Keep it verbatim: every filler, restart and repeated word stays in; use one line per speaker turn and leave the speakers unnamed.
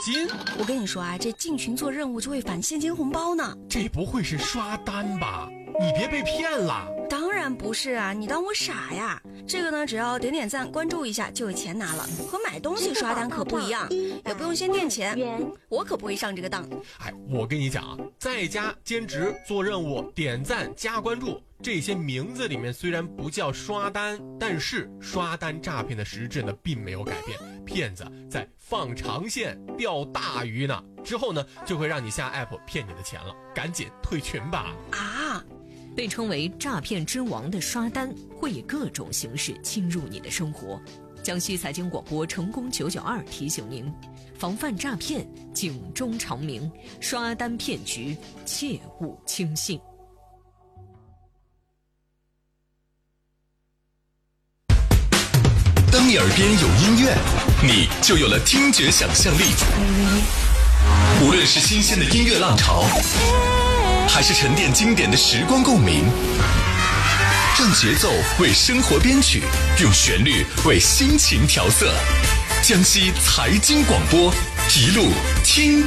金？
我跟你说啊，这进群做任务就会返现金红包呢。
这不会是刷单吧？你别被骗了。
当然不是啊，你当我傻呀？这个呢，只要点点赞关注一下就有钱拿了，和买东西刷单可不一样，也不用先垫钱，我可不会上这个当。
哎，我跟你讲啊，在家兼职做任务点赞加关注，这些名字里面虽然不叫刷单，但是刷单诈骗的实质呢并没有改变，骗子在放长线钓大鱼呢，之后呢就会让你下 app 骗你的钱了，赶紧退群吧。
啊，
被称为诈骗之王的刷单会以各种形式侵入你的生活。江西财经广播成功九九二提醒您，防范诈骗，警钟长鸣，刷单骗局切勿轻信。
当你耳边有音乐，你就有了听觉想象力。无论是新鲜的音乐浪潮，还是沉淀经典的时光共鸣，让节奏为生活编曲，用旋律为心情调色。江西财经广播，一路听